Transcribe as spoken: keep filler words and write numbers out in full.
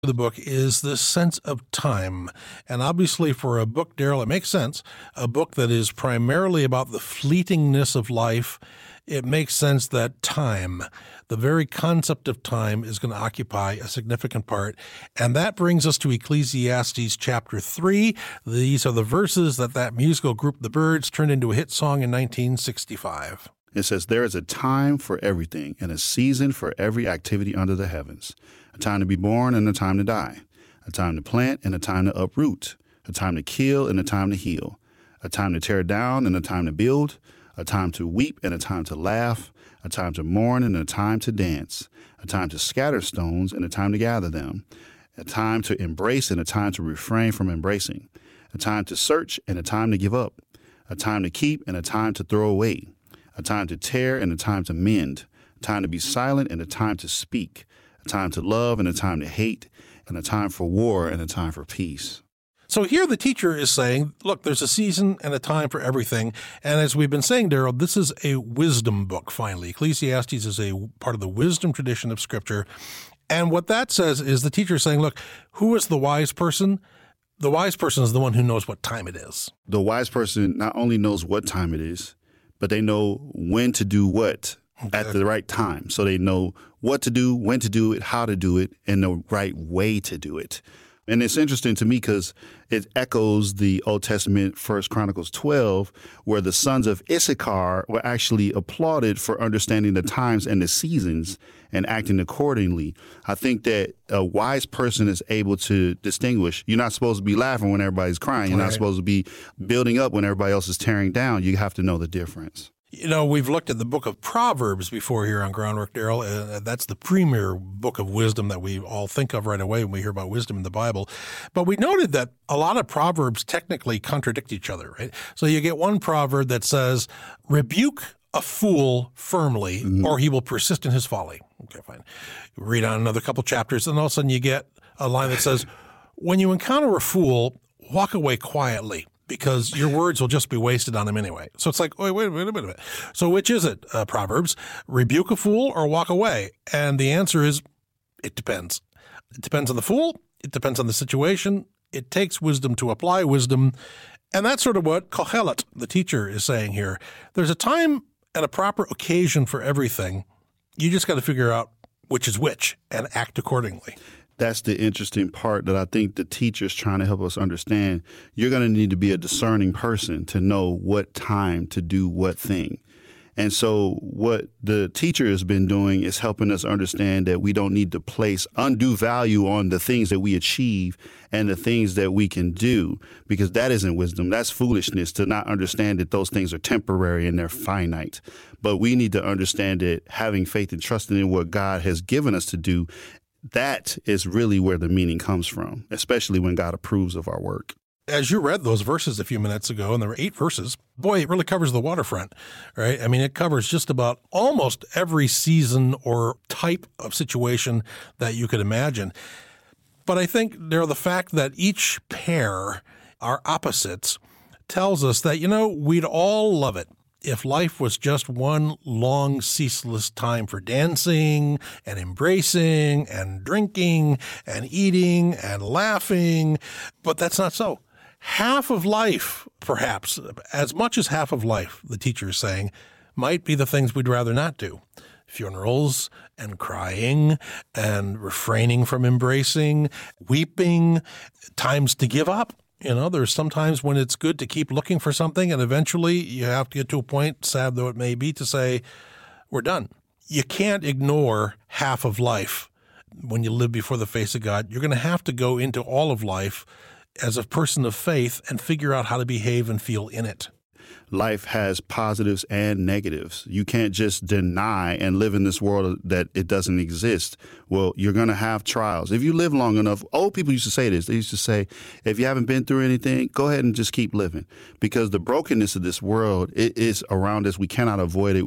The book is this sense of time. And obviously for a book, Daryl, it makes sense. A book that is primarily about the fleetingness of life, it makes sense that time, the very concept of time, is going to occupy a significant part. And that brings us to Ecclesiastes chapter three. These are the verses that that musical group, The Byrds, turned into a hit song in nineteen sixty-five. It says, "There is a time for everything and a season for every activity under the heavens. A time to be born and a time to die. A time to plant and a time to uproot. A time to kill and a time to heal. A time to tear down and a time to build. A time to weep and a time to laugh. A time to mourn and a time to dance. A time to scatter stones and a time to gather them. A time to embrace and a time to refrain from embracing. A time to search and a time to give up. A time to keep and a time to throw away. A time to tear and a time to mend. A time to be silent and a time to speak. A time to love and a time to hate, and a time for war and a time for peace." So here the teacher is saying, look, there's a season and a time for everything. And as we've been saying, Daryl, this is a wisdom book, finally. Ecclesiastes is a part of the wisdom tradition of Scripture. And what that says is the teacher is saying, look, who is the wise person? The wise person is the one who knows what time it is. The wise person not only knows what time it is, but they know when to do what. Okay. At the right time. So they know what to do, when to do it, how to do it, and the right way to do it. And it's interesting to me because it echoes the Old Testament, First Chronicles twelve, where the sons of Issachar were actually applauded for understanding the times and the seasons and acting accordingly. I think that a wise person is able to distinguish. You're not supposed to be laughing when everybody's crying. You're right. Not supposed to be building up when everybody else is tearing down. You have to know the difference. You know, we've looked at the book of Proverbs before here on Groundwork, Daryl. Uh, that's the premier book of wisdom that we all think of right away when we hear about wisdom in the Bible. But we noted that a lot of Proverbs technically contradict each other, right? So you get one proverb that says, rebuke a fool firmly, mm-hmm. or he will persist in his folly. Okay, fine. You read on another couple chapters, and all of a sudden you get a line that says, when you encounter a fool, walk away quietly, because your words will just be wasted on him anyway. So it's like, wait, wait, wait a minute. So which is it, uh, Proverbs? Rebuke a fool or walk away? And the answer is, it depends. It depends on the fool. It depends on the situation. It takes wisdom to apply wisdom. And that's sort of what Kohelet, the teacher, is saying here. There's a time and a proper occasion for everything. You just got to figure out which is which and act accordingly. That's the interesting part that I think the teacher's trying to help us understand. You're going to need to be a discerning person to know what time to do what thing. And so what the teacher has been doing is helping us understand that we don't need to place undue value on the things that we achieve and the things that we can do, because that isn't wisdom. That's foolishness to not understand that those things are temporary and they're finite. But we need to understand that having faith and trusting in what God has given us to do, that is really where the meaning comes from, especially when God approves of our work. As you read those verses a few minutes ago, and there were eight verses, boy, it really covers the waterfront, right? I mean, it covers just about almost every season or type of situation that you could imagine. But I think there, the fact that each pair are opposites tells us that, you know, we'd all love it if life was just one long, ceaseless time for dancing and embracing and drinking and eating and laughing, but that's not so. Half of life, perhaps, as much as half of life, the teacher is saying, might be the things we'd rather not do. Funerals and crying and refraining from embracing, weeping, times to give up. You know, there's sometimes when it's good to keep looking for something, and eventually you have to get to a point, sad though it may be, to say, we're done. You can't ignore half of life when you live before the face of God. You're going to have to go into all of life as a person of faith and figure out how to behave and feel in it. Life has positives and negatives. You can't just deny and live in this world that it doesn't exist. Well, you're going to have trials. If you live long enough, old people used to say this. They used to say, if you haven't been through anything, go ahead and just keep living, because the brokenness of this world, it is around us. We cannot avoid it.